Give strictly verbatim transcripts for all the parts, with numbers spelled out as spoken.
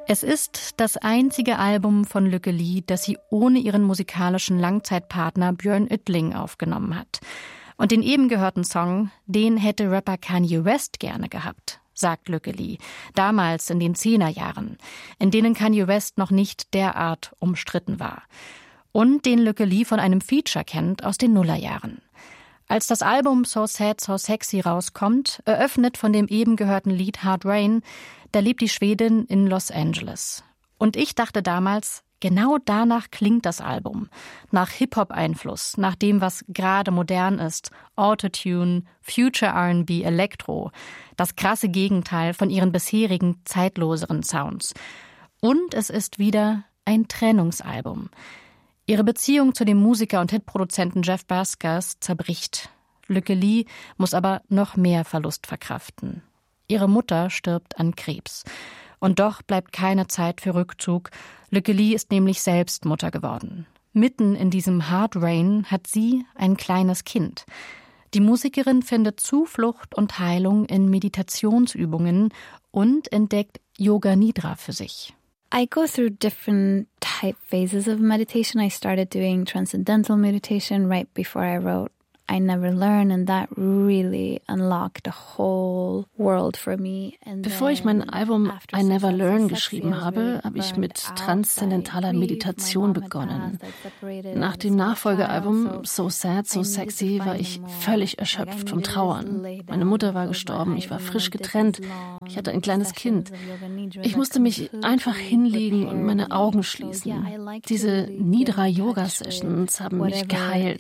Es ist das einzige Album von Lykke Li, das sie ohne ihren musikalischen Langzeitpartner Björn Yttling aufgenommen hat. Und den eben gehörten Song, den hätte Rapper Kanye West gerne gehabt, sagt Lykke Li, damals in den Zehnerjahren, in denen Kanye West noch nicht derart umstritten war. Und den Lykke Li von einem Feature kennt aus den Nullerjahren. Als das Album So Sad, So Sexy rauskommt, eröffnet von dem eben gehörten Lied Hard Rain, da lebt die Schwedin in Los Angeles. Und ich dachte damals, genau danach klingt das Album. Nach Hip-Hop-Einfluss, nach dem, was gerade modern ist. Autotune, Future R and B, Elektro. Das krasse Gegenteil von ihren bisherigen, zeitloseren Sounds. Und es ist wieder ein Trennungsalbum. Ihre Beziehung zu dem Musiker und Hitproduzenten Jeff Baskers zerbricht. Lykke Li muss aber noch mehr Verlust verkraften. Ihre Mutter stirbt an Krebs. Und doch bleibt keine Zeit für Rückzug. Lykke Li ist nämlich selbst Mutter geworden. Mitten in diesem Hard Rain hat sie ein kleines Kind. Die Musikerin findet Zuflucht und Heilung in Meditationsübungen und entdeckt Yoga Nidra für sich. I go through different type phases of meditation. I started doing transcendental meditation right before I wrote I Never Learn, and that really unlocked a whole world for me. And Bevor ich mein Album I Never Learn geschrieben habe, habe ich mit transzendentaler Meditation begonnen. Nach dem Nachfolgealbum So Sad, So Sexy war ich völlig erschöpft vom Trauern. Meine Mutter war gestorben, ich war frisch getrennt, ich hatte ein kleines Kind. Ich musste mich einfach hinlegen und meine Augen schließen. Diese Nidra-Yoga-Sessions haben mich geheilt.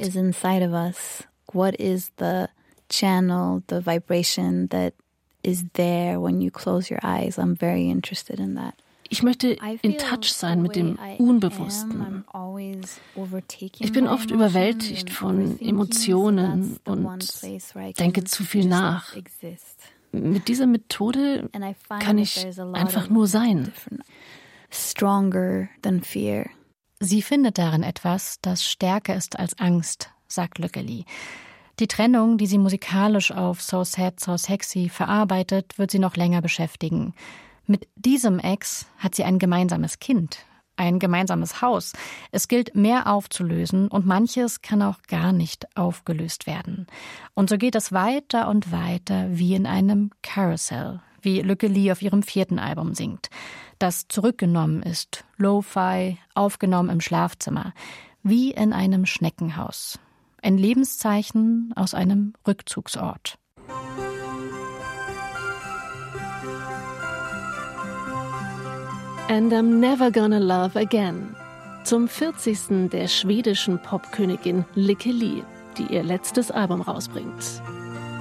What is the channel, the vibration that is there when you close your eyes? I'm very interested in that. Ich möchte in Touch sein mit dem Unbewussten. Ich bin oft überwältigt von Emotionen und denke zu viel nach. Mit dieser Methode kann ich einfach nur sein. Stronger than fear. Sie findet darin etwas, das stärker ist als Angst, sagt Lykke Li. Die Trennung, die sie musikalisch auf So Sad, So Sexy verarbeitet, wird sie noch länger beschäftigen. Mit diesem Ex hat sie ein gemeinsames Kind, ein gemeinsames Haus. Es gilt, mehr aufzulösen und manches kann auch gar nicht aufgelöst werden. Und so geht es weiter und weiter wie in einem Carousel, wie Lykke Li auf ihrem vierten Album singt, das zurückgenommen ist, Lo-Fi, aufgenommen im Schlafzimmer, wie in einem Schneckenhaus. Ein Lebenszeichen aus einem Rückzugsort. And I'm never gonna love again. Zum vierzigsten der schwedischen Popkönigin Lykke Li, die ihr letztes Album rausbringt.